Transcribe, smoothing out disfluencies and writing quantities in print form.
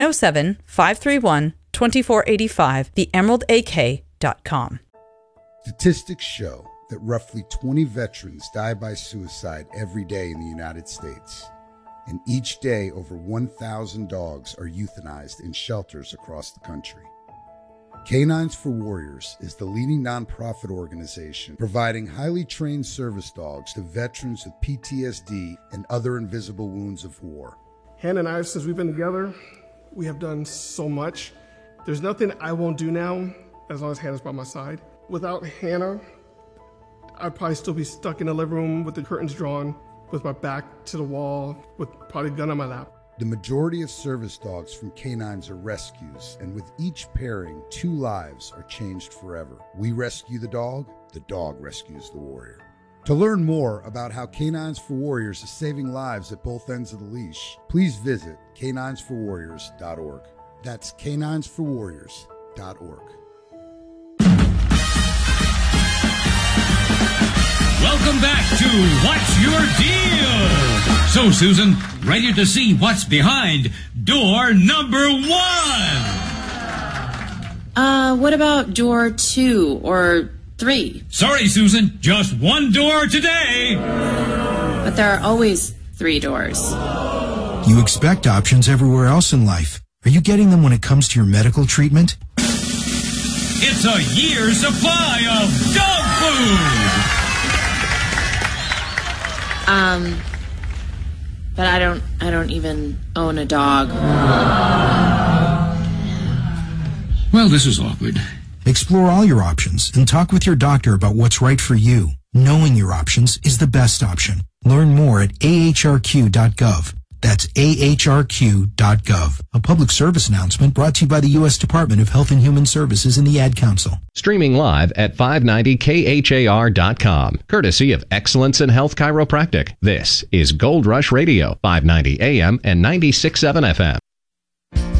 907-531-2485, theemeraldak.com. Statistics show that roughly 20 veterans die by suicide every day in the United States. And each day, over 1,000 dogs are euthanized in shelters across the country. Canines for Warriors is the leading nonprofit organization providing highly trained service dogs to veterans with PTSD and other invisible wounds of war. Hannah and I, since we've been together, we have done so much. There's nothing I won't do now as long as Hannah's by my side. Without Hannah, I'd probably still be stuck in the living room with the curtains drawn, with my back to the wall, with probably a gun on my lap. The majority of service dogs from Canines are rescues, and with each pairing, 2 lives are changed forever. We rescue the dog rescues the warrior. To learn more about how Canines for Warriors is saving lives at both ends of the leash, please visit caninesforwarriors.org. That's caninesforwarriors.org. Welcome back to What's Your Deal? So, Susan, ready to see what's behind door number 1? What about door 2 or 3? Sorry, Susan, just 1 door today. But there are always 3 doors. You expect options everywhere else in life. Are you getting them when it comes to your medical treatment? It's a year's supply of dog food. But I don't even own a dog. Well, this is awkward. Explore all your options and talk with your doctor about what's right for you. Knowing your options is the best option. Learn more at ahrq.gov. That's ahrq.gov. A public service announcement brought to you by the U.S. Department of Health and Human Services and the Ad Council. Streaming live at 590khar.com. Courtesy of Excellence in Health Chiropractic. This is Gold Rush Radio, 590 AM and 96.7 FM.